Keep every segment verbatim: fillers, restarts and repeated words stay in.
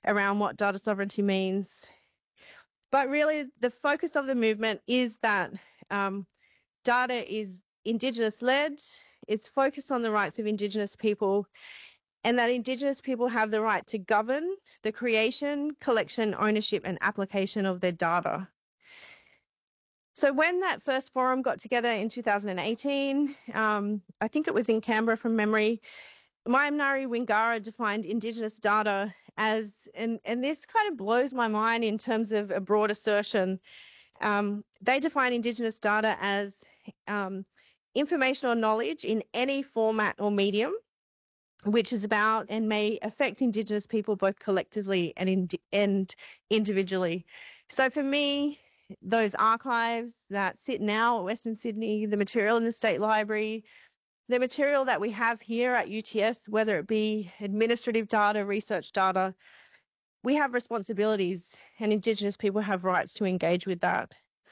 around what data sovereignty means. But really, the focus of the movement is that um, data is Indigenous-led, it's focused on the rights of Indigenous people, and that Indigenous people have the right to govern the creation, collection, ownership, and application of their data. So when that first forum got together in two thousand eighteen, um, I think it was in Canberra from memory, Mayamnari Wingara defined Indigenous data as, and, and this kind of blows my mind in terms of a broad assertion, um, they define Indigenous data as um, information or knowledge in any format or medium, which is about and may affect Indigenous people both collectively and, in, and individually. So for me, those archives that sit now at Western Sydney, the material in the State Library, the material that we have here at U T S, whether it be administrative data, research data, we have responsibilities and Indigenous people have rights to engage with that.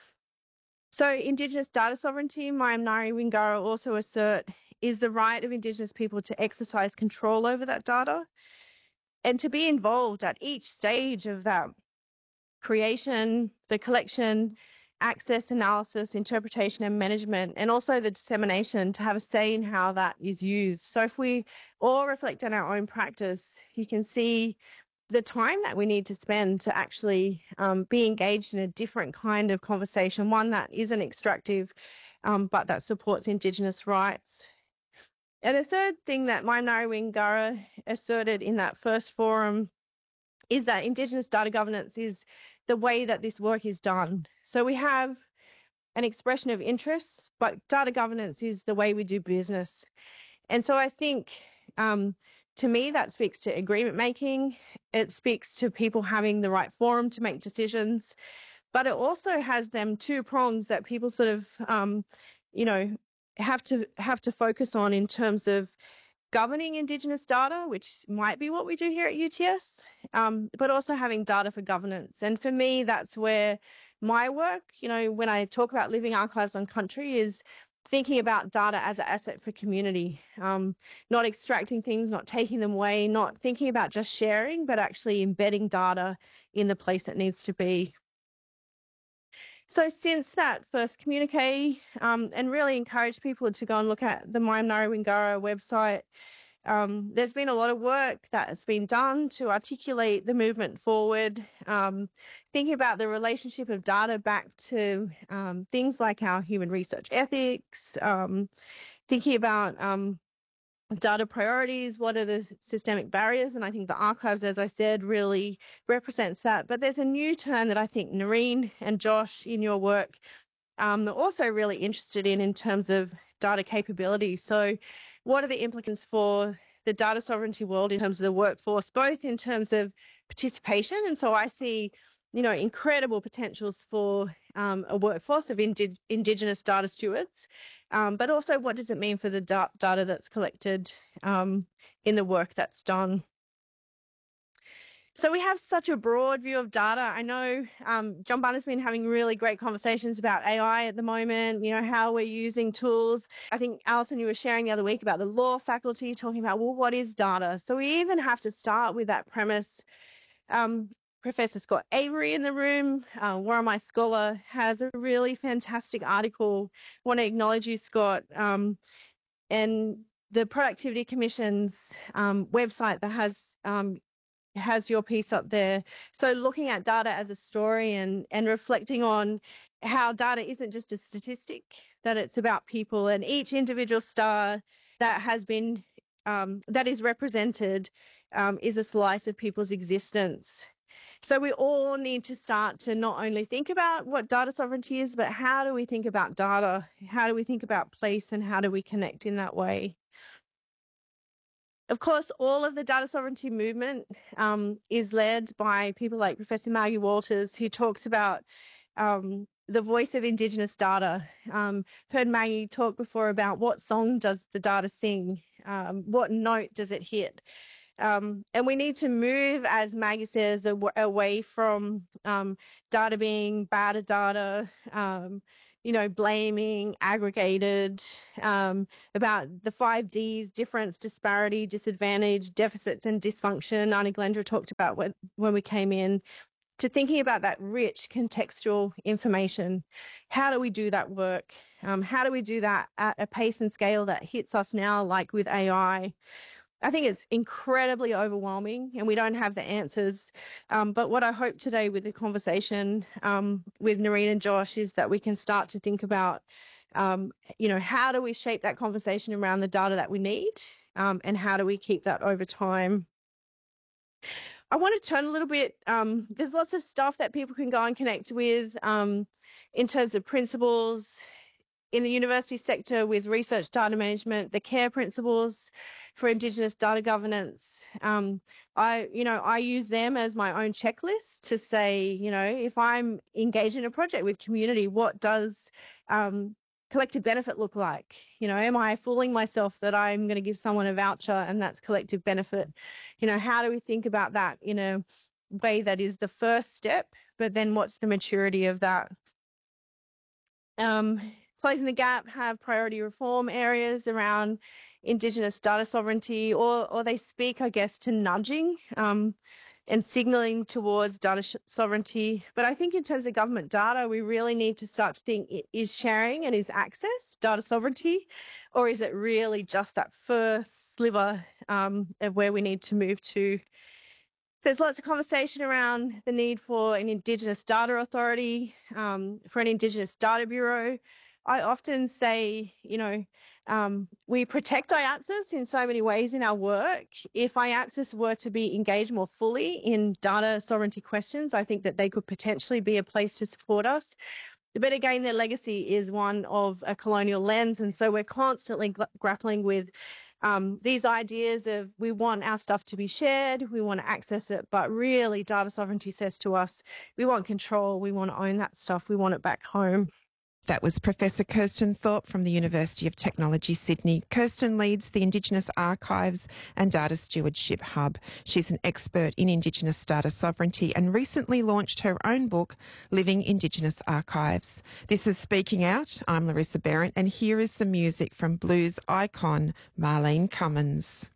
So Indigenous data sovereignty, Mayamnari Wingara also assert, is the right of Indigenous people to exercise control over that data and to be involved at each stage of that creation, the collection, access, analysis, interpretation and management, and also the dissemination, to have a say in how that is used. So if we all reflect on our own practice, you can see the time that we need to spend to actually um, be engaged in a different kind of conversation, one that isn't extractive, um, but that supports Indigenous rights. And the third thing that Mayamnari Wingara asserted in that first forum is that Indigenous data governance is the way that this work is done. So we have an expression of interests, but data governance is the way we do business. And so I think, um, to me, that speaks to agreement making. It speaks to people having the right forum to make decisions, but it also has them two prongs that people sort of, um, you know, have to have to focus on in terms of governing Indigenous data, which might be what we do here at U T S, um, but also having data for governance. And for me, that's where my work, you know, when I talk about living archives on country, is thinking about data as an asset for community, um, not extracting things, not taking them away, not thinking about just sharing, but actually embedding data in the place it needs to be. So since that first communique, um, and really encourage people to go and look at the Mayamnari Wingara website, um, there's been a lot of work that has been done to articulate the movement forward, um, thinking about the relationship of data back to um, things like our human research ethics, um, thinking about um, data priorities, what are the systemic barriers, and I think the archives, as I said, really represents that. But there's a new turn that I think Noreen and Josh in your work um, are also really interested in in terms of data capability. So what are the implications for the data sovereignty world in terms of the workforce, both in terms of participation, and so I see, you know, incredible potentials for um, a workforce of indi Indigenous data stewards, um, but also what does it mean for the da data that's collected um, in the work that's done. So we have such a broad view of data. I know um, John Barner's been having really great conversations about A I at the moment, you know, how we're using tools. I think, Alison, you were sharing the other week about the law faculty talking about, well, what is data? So we even have to start with that premise. Um, Professor Scott Avery in the room, uh, Warramai Scholar, has a really fantastic article. I want to acknowledge you, Scott, um, and the Productivity Commission's um, website that has um, has your piece up there. So looking at data as a story and, and reflecting on how data isn't just a statistic, that it's about people, and each individual star that has been, um, that is represented um, is a slice of people's existence. So we all need to start to not only think about what data sovereignty is, but how do we think about data? How do we think about place, and how do we connect in that way? Of course, all of the data sovereignty movement um, is led by people like Professor Maggie Walters, who talks about um, the voice of Indigenous data. Um, I've heard Maggie talk before about what song does the data sing, um, what note does it hit. Um, and we need to move, as Maggie says, aw away from um, data being bad data, um, you know, blaming, aggregated, um, about the five Ds: difference, disparity, disadvantage, deficits, and dysfunction. Arnie Glendra talked about when, when we came in, to thinking about that rich contextual information. How do we do that work? Um, how do we do that at a pace and scale that hits us now, like with A I? I think it's incredibly overwhelming and we don't have the answers. Um, but what I hope today with the conversation um, with Nerine and Josh is that we can start to think about, um, you know, how do we shape that conversation around the data that we need, um, and how do we keep that over time? I want to turn a little bit, um, there's lots of stuff that people can go and connect with um, in terms of principles in the university sector with research data management, the CARE principles for Indigenous data governance. Um, I, you know, I use them as my own checklist to say, you know, if I'm engaged in a project with community, what does um, collective benefit look like? You know, am I fooling myself that I'm going to give someone a voucher and that's collective benefit? You know, how do we think about that in a way that is the first step, but then what's the maturity of that? Um, Closing the Gap have priority reform areas around Indigenous data sovereignty, or, or they speak, I guess, to nudging um, and signalling towards data sh- sovereignty. But I think in terms of government data, we really need to start to think, is sharing and is access data sovereignty, or is it really just that first sliver um, of where we need to move to? There's lots of conversation around the need for an Indigenous data authority, um, for an Indigenous data bureau. I often say, you know, um, we protect I A T S E in so many ways in our work. If I A T S E were to be engaged more fully in data sovereignty questions, I think that they could potentially be a place to support us. But again, their legacy is one of a colonial lens. And so we're constantly gra- grappling with um, these ideas of we want our stuff to be shared, we want to access it, but really data sovereignty says to us, we want control, we want to own that stuff, we want it back home. That was Professor Kirsten Thorpe from the University of Technology, Sydney. Kirsten leads the Indigenous Archives and Data Stewardship Hub. She's an expert in Indigenous data sovereignty and recently launched her own book, Living Indigenous Archives. This is Speaking Out. I'm Larissa Behrendt, and here is some music from blues icon Marlene Cummins.